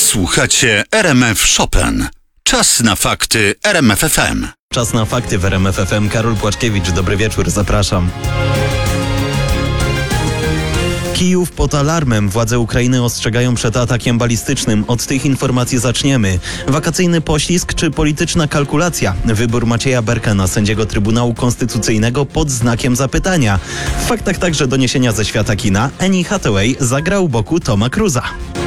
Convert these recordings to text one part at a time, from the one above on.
Słuchacie RMF Chopin. Czas na fakty RMF FM. Czas na fakty w RMF FM. Karol Płaczkiewicz, dobry wieczór, zapraszam. Kijów pod alarmem. Władze Ukrainy ostrzegają przed atakiem balistycznym. Od tych informacji zaczniemy. Wakacyjny poślizg czy polityczna kalkulacja? Wybór Macieja Berka na sędziego Trybunału Konstytucyjnego pod znakiem zapytania. W faktach także doniesienia ze świata kina. Annie Hathaway zagra u boku Toma Cruza.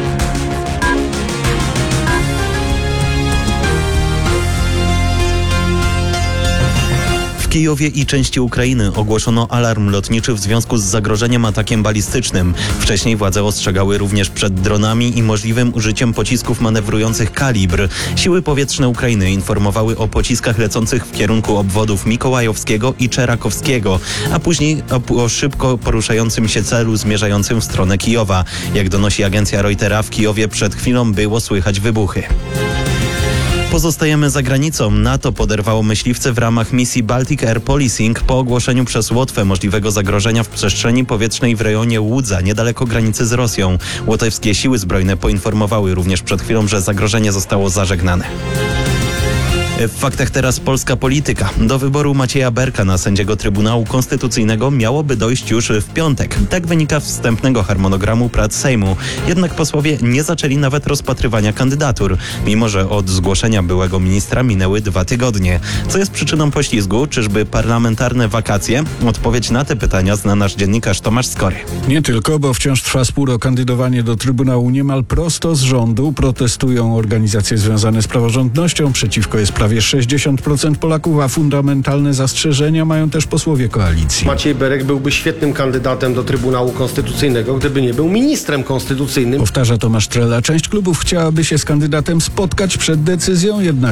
W Kijowie i części Ukrainy ogłoszono alarm lotniczy w związku z zagrożeniem atakiem balistycznym. Wcześniej władze ostrzegały również przed dronami i możliwym użyciem pocisków manewrujących kalibr. Siły powietrzne Ukrainy informowały o pociskach lecących w kierunku obwodów Mikołajowskiego i Czerakowskiego, a później o szybko poruszającym się celu zmierzającym w stronę Kijowa. Jak donosi agencja Reutera, w Kijowie przed chwilą było słychać wybuchy. Pozostajemy za granicą. NATO poderwało myśliwce w ramach misji Baltic Air Policing po ogłoszeniu przez Łotwę możliwego zagrożenia w przestrzeni powietrznej w rejonie Łódza, niedaleko granicy z Rosją. Łotewskie siły zbrojne poinformowały również przed chwilą, że zagrożenie zostało zażegnane. W faktach teraz polska polityka. Do wyboru Macieja Berka na sędziego Trybunału Konstytucyjnego miałoby dojść już w piątek. Tak wynika z wstępnego harmonogramu prac Sejmu. Jednak posłowie nie zaczęli nawet rozpatrywania kandydatur, mimo że od zgłoszenia byłego ministra minęły 2 tygodnie. Co jest przyczyną poślizgu? Czyżby parlamentarne wakacje? Odpowiedź na te pytania zna nasz dziennikarz Tomasz Skory. Nie tylko, bo wciąż trwa spór o kandydowanie do Trybunału. Niemal prosto z rządu protestują organizacje związane z praworządnością. Przeciwko jest prawie 60% Polaków, a fundamentalne zastrzeżenia mają też posłowie koalicji. Maciej Berek byłby świetnym kandydatem do Trybunału Konstytucyjnego, gdyby nie był ministrem konstytucyjnym. Powtarza Tomasz Trela. Część klubów chciałaby się z kandydatem spotkać przed decyzją, jednak